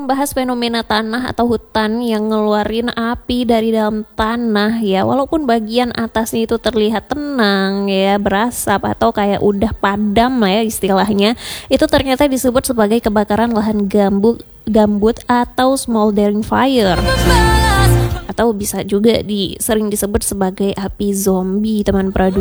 membahas fenomena tanah atau hutan yang ngeluarin api dari dalam tanah ya. Walaupun bagian atasnya itu terlihat tenang ya, berasap atau kayak udah padam lah ya istilahnya, itu ternyata disebut sebagai kebakaran lahan gambut atau smoldering fire. Atau bisa juga sering disebut sebagai api zombie, teman Pradu.